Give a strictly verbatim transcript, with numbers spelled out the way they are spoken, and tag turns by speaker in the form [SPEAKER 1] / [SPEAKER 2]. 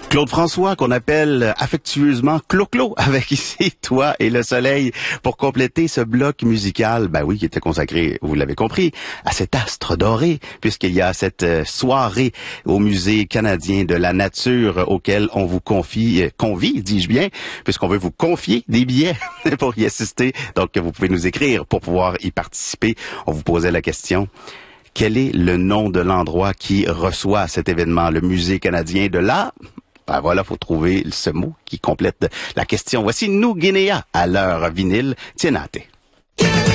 [SPEAKER 1] Claude François, qu'on appelle affectueusement Clo-Clo, avec ici Toi et le soleil, pour compléter ce bloc musical, ben oui, qui était consacré, vous l'avez compris, à cet astre doré, puisqu'il y a cette soirée au Musée canadien de la nature auquel on vous confie, convie, dis-je bien, puisqu'on veut vous confier des billets pour y assister. Donc, vous pouvez nous écrire pour pouvoir y participer. On vous posait la question. Quel est le nom de l'endroit qui reçoit cet événement, le Musée canadien de la... Ben voilà, faut trouver ce mot qui complète la question. Voici Nous Guinea à l'heure vinyle. Tienate.